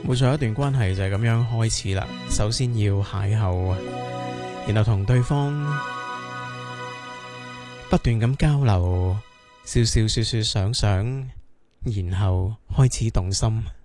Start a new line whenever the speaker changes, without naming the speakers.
冇錯，一段關係就係咁樣開始啦。首先要邂逅，然後同對方不斷咁交流，笑笑說說想想，然後開始動心。